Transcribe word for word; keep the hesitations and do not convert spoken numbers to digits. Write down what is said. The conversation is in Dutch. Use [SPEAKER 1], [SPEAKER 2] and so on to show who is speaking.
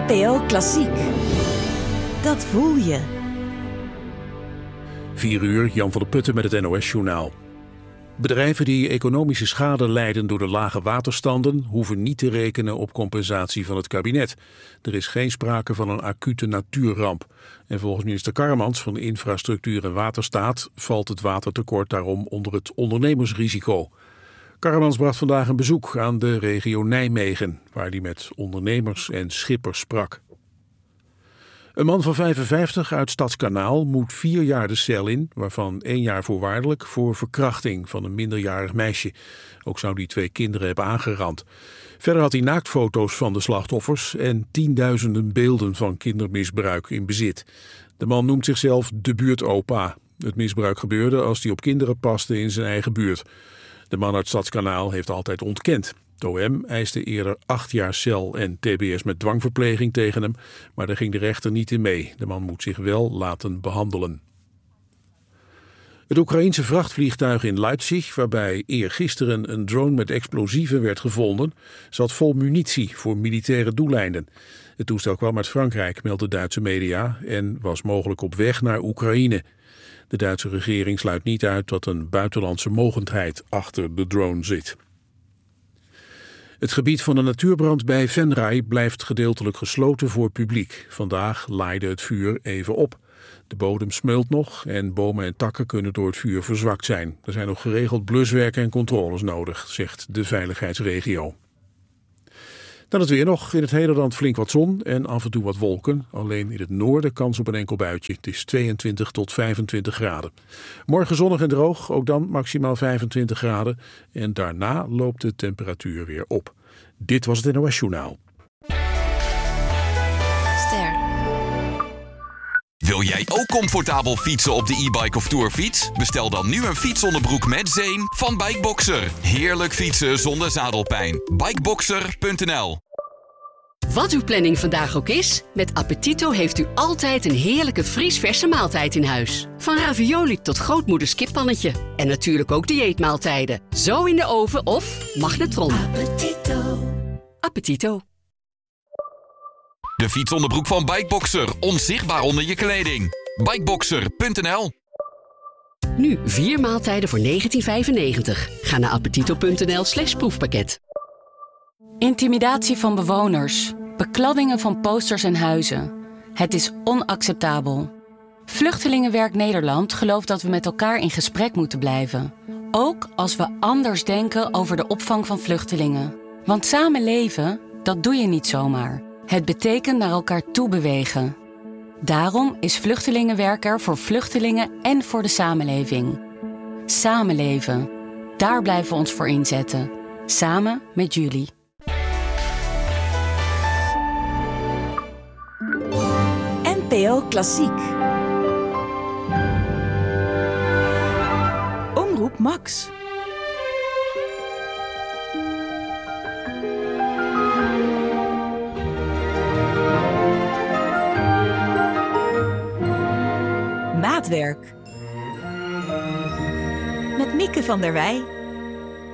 [SPEAKER 1] N P O Klassiek. Dat voel je.
[SPEAKER 2] vier uur, Jan van der Putten met het N O S-journaal. Bedrijven die economische schade lijden door de lage waterstanden hoeven niet te rekenen op compensatie van het kabinet. Er is geen sprake van een acute natuurramp. En volgens minister Karremans van Infrastructuur en Waterstaat valt het watertekort daarom onder het ondernemersrisico. Karremans bracht vandaag een bezoek aan de regio Nijmegen, waar hij met ondernemers en schippers sprak. Een man van vijfenvijftig uit Stadskanaal moet vier jaar de cel in, waarvan één jaar voorwaardelijk voor verkrachting van een minderjarig meisje. Ook zou hij twee kinderen hebben aangerand. Verder had hij naaktfoto's van de slachtoffers en tienduizenden beelden van kindermisbruik in bezit. De man noemt zichzelf de buurtopa. Het misbruik gebeurde als hij op kinderen paste in zijn eigen buurt. De man uit Stadskanaal heeft altijd ontkend. Het O M eiste eerder acht jaar cel en T B S met dwangverpleging tegen hem, maar daar ging de rechter niet in mee. De man moet zich wel laten behandelen. Het Oekraïense vrachtvliegtuig in Leipzig, waarbij eergisteren een drone met explosieven werd gevonden, zat vol munitie voor militaire doeleinden. Het toestel kwam uit Frankrijk, meldt de Duitse media, en was mogelijk op weg naar Oekraïne. De Duitse regering sluit niet uit dat een buitenlandse mogendheid achter de drone zit. Het gebied van de natuurbrand bij Venray blijft gedeeltelijk gesloten voor publiek. Vandaag laaide het vuur even op. De bodem smeult nog en bomen en takken kunnen door het vuur verzwakt zijn. Er zijn nog geregeld bluswerk en controles nodig, zegt de veiligheidsregio. Dan het weer nog. In het hele land flink wat zon en af en toe wat wolken. Alleen in het noorden kans op een enkel buitje. Het is tweeëntwintig tot vijfentwintig graden. Morgen zonnig en droog, ook dan maximaal vijfentwintig graden. En daarna loopt de temperatuur weer op. Dit was het N O S-journaal.
[SPEAKER 3] Ster. Wil jij ook comfortabel fietsen op de e-bike of tourfiets? Bestel dan nu een fietsonderbroek met zeem van Bikeboxer. Heerlijk fietsen zonder zadelpijn. bikeboxer punt n l.
[SPEAKER 4] Wat uw planning vandaag ook is, met Appetito heeft u altijd een heerlijke vriesverse maaltijd in huis. Van ravioli tot grootmoeders kippannetje. En natuurlijk ook dieetmaaltijden. Zo in de oven of magnetron.
[SPEAKER 1] Appetito.
[SPEAKER 4] Appetito.
[SPEAKER 3] De fietsonderbroek van Bikeboxer. Onzichtbaar onder je kleding. bikeboxer punt n l.
[SPEAKER 4] Nu vier maaltijden voor negentien vijfennegentig. Ga naar appetito punt n l slash proefpakket.
[SPEAKER 5] Intimidatie van bewoners. Bekladdingen van posters en huizen. Het is onacceptabel. Vluchtelingenwerk Nederland gelooft dat we met elkaar in gesprek moeten blijven. Ook als we anders denken over de opvang van vluchtelingen. Want samen leven, dat doe je niet zomaar. Het betekent naar elkaar toe bewegen. Daarom is Vluchtelingenwerk er voor vluchtelingen en voor de samenleving. Samenleven. Daar blijven we ons voor inzetten. Samen met jullie.
[SPEAKER 1] N P O Klassiek. Omroep Max. Maatwerk. Met Mieke van der Wij.